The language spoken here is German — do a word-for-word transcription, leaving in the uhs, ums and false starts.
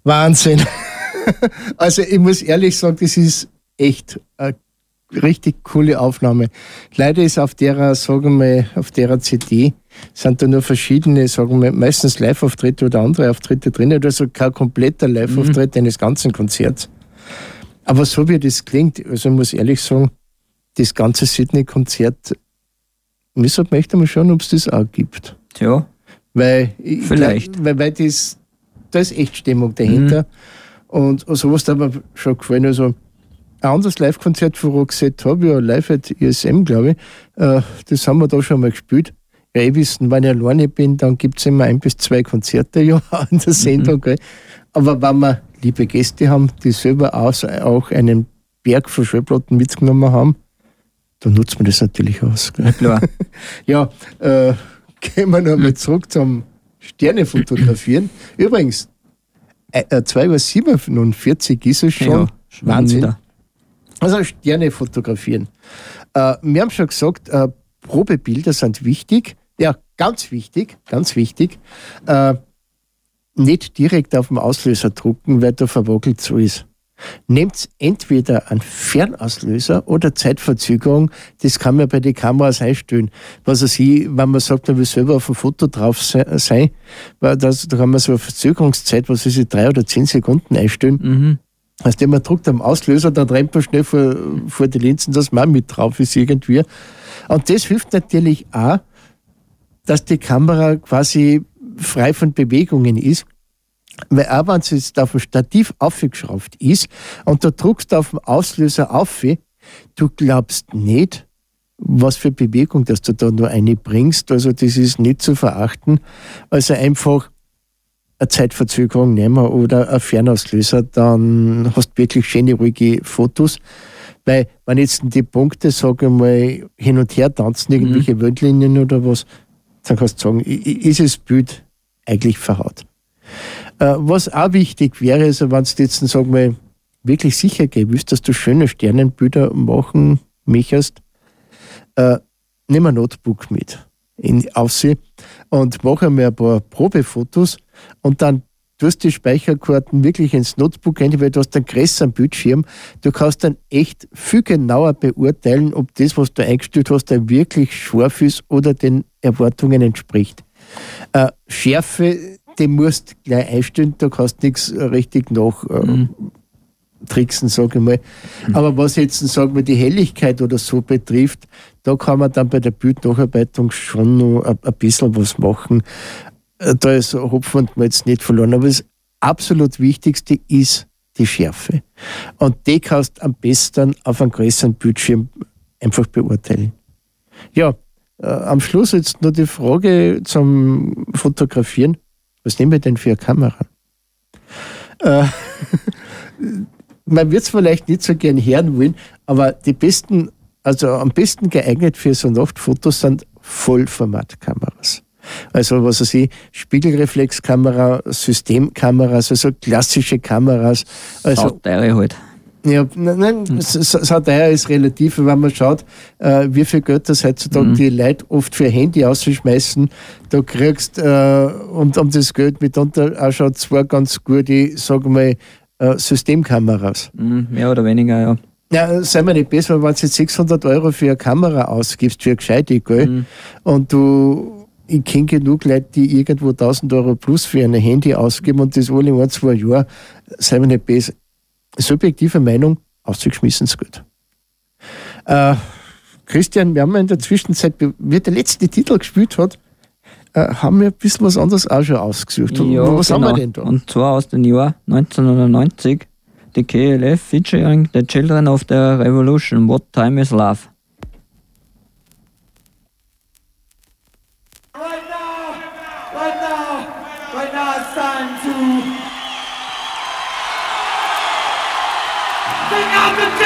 Wahnsinn. Also ich muss ehrlich sagen, das ist echt eine richtig coole Aufnahme. Leider ist auf der, sagen wir, auf der C D sind da nur verschiedene, sagen wir, meistens Live-Auftritte oder andere Auftritte drin, also kein kompletter Live-Auftritt mhm. eines ganzen Konzerts. Aber so wie das klingt, also ich muss ehrlich sagen, das ganze Sydney-Konzert, ich möchte mal schauen, ob es das auch gibt. Ja, weil vielleicht. Glaub, weil, weil das, da ist echt Stimmung dahinter. Mhm. Und sowas hat mir schon gefallen. Also ein anderes Live-Konzert von Roxette habe ich ja live at I S M, glaube ich. Äh, das haben wir da schon mal gespielt. Ja, ich wissen, wenn ich alleine bin, dann gibt es immer ein bis zwei Konzerte ja in der Sendung. Mhm. Aber wenn wir liebe Gäste haben, die selber auch einen Berg von Schallplatten mitgenommen haben, dann nutzt man das natürlich aus. Gell? Ja, klar. Ja, äh, gehen wir nochmal zurück zum Sterne fotografieren. Übrigens, äh, zwei Uhr siebenundvierzig ist es schon. Ja, Wahnsinn. Wieder. Also Sterne fotografieren. Äh, wir haben schon gesagt, äh, Probebilder sind wichtig. Ja, ganz wichtig, ganz wichtig. Äh, nicht direkt auf dem Auslöser drucken, weil da verwackelt so ist. Nehmt entweder einen Fernauslöser oder Zeitverzögerung, das kann man bei den Kameras einstellen. Was weiß ich, wenn man sagt, man will selber auf dem Foto drauf sein, weil das, da kann man so eine Verzögerungszeit, was weiß ich, drei oder zehn Sekunden einstellen. Mhm. Also man drückt am Auslöser, dann rennt man schnell vor, vor die Linsen, dass man mit drauf ist irgendwie. Und das hilft natürlich auch, dass die Kamera quasi frei von Bewegungen ist. Weil auch wenn es jetzt auf dem Stativ aufgeschraubt ist und du drückst auf den Auslöser auf, du glaubst nicht, was für Bewegung, dass du da nur eine bringst. Also das ist nicht zu verachten. Also einfach eine Zeitverzögerung nehmen oder ein Fernauslöser, dann hast du wirklich schöne, ruhige Fotos. Weil wenn jetzt die Punkte, sage ich mal, hin und her tanzen, irgendwelche mhm. Weltlinien oder was, dann kannst du sagen, ist das Bild eigentlich verhaut. Was auch wichtig wäre, also wenn du jetzt, sagen wir, wirklich sicher gehen willst, dass du schöne Sternenbilder machen möchtest, äh, nimm ein Notebook mit in Aufsee und mach einmal ein paar Probefotos und dann tust die Speicherkarten wirklich ins Notebook rein, weil du hast einen größeren Bildschirm. Du kannst dann echt viel genauer beurteilen, ob das, was du eingestellt hast, dann wirklich scharf ist oder den Erwartungen entspricht. Äh, Schärfe, die musst du gleich einstellen, da kannst du nichts richtig nach äh, mhm. tricksen, sage ich mal. Mhm. Aber was jetzt, sagen wir, die Helligkeit oder so betrifft, da kann man dann bei der Bildnacharbeitung schon noch ein, ein bisschen was machen. Äh, da ist Hopfen und Malz nicht verloren. Aber das absolut Wichtigste ist die Schärfe. Und die kannst du am besten auf einem größeren Bildschirm einfach beurteilen. Ja, äh, am Schluss jetzt noch die Frage zum Fotografieren. Was nehmen wir denn für eine Kamera? Äh, man wird es vielleicht nicht so gern hören wollen, aber die besten, also am besten geeignet für so Nachtfotos sind Vollformatkameras. Also was weiß ich, Spiegelreflexkamera, Systemkameras, also klassische Kameras. Also Sauteure halt. Ja, nein, mhm. Sauteuer ist relativ, wenn man schaut, äh, wie viel Geld das heutzutage mhm. die Leute oft für Handy ausschmeißen. Da kriegst äh, und um das Geld mitunter auch schon zwei ganz gute, sagen wir mal, äh, Systemkameras. Mhm, mehr oder weniger, ja. Ja, sei mir nicht besser, wenn du jetzt sechshundert Euro für eine Kamera ausgibst, für eine gescheite, gell? Mhm. Und du, ich kenne genug Leute, die irgendwo tausend Euro plus für ein Handy ausgeben und das alle ein, zwei Jahre, sei mir nicht besser. Subjektive Meinung, auszugeschmissenes Geld. Äh, Christian, wir haben in der Zwischenzeit, wie der letzte Titel gespielt hat, äh, haben wir ein bisschen was anderes auch schon ausgesucht. Ja, was genau. haben wir denn da? Und zwar aus dem Jahr neunzehnhundertneunzig, die K L F featuring The Children of the Revolution, What Time is Love. Right now, right now, right now it's time to sing out the